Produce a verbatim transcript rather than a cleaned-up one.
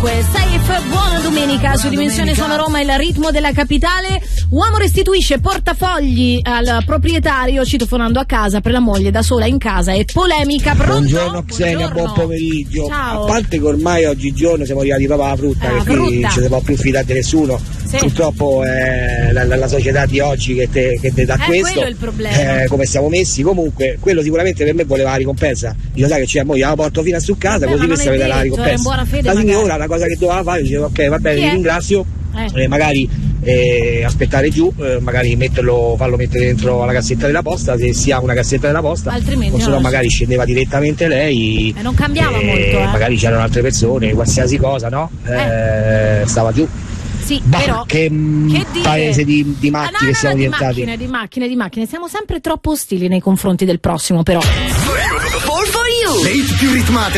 comunque. Safe, buona domenica buona su Dimensione Sono Roma, il ritmo della capitale. Uomo restituisce portafogli al proprietario citofonando a casa per la moglie da sola in casa e polemica. Pronto? Buongiorno Xenia, buon pomeriggio. Ciao. A parte che ormai oggigiorno siamo arrivati proprio alla frutta, ah, che qui frutta. non ci si può più fidare di nessuno. Sì. Purtroppo è la, la, la società di oggi che te, che te dà eh, questo. Quello è il problema. Eh, come siamo messi, comunque quello sicuramente per me voleva la ricompensa. Io sai che c'è, mo io la porto fino a su casa, Beh, così questa vede la ricompensa. La signora la cosa che doveva fare, diceva ok va bene, ti ringrazio, eh. Eh, magari eh, aspettare giù, eh, magari metterlo, farlo mettere dentro alla cassetta della posta, se si ha una cassetta della posta, altrimenti o se no magari scendeva direttamente lei. E eh, non cambiava eh, molto, eh. Magari c'erano altre persone, qualsiasi cosa, no? Eh, eh. Stava giù. Sì, bah, però che, che paese di, di macchine ah, no, no, siamo no, diventati. Di macchine, di macchine, di macchine. Siamo sempre troppo ostili nei confronti del prossimo, però. For you. Le hit più ritmate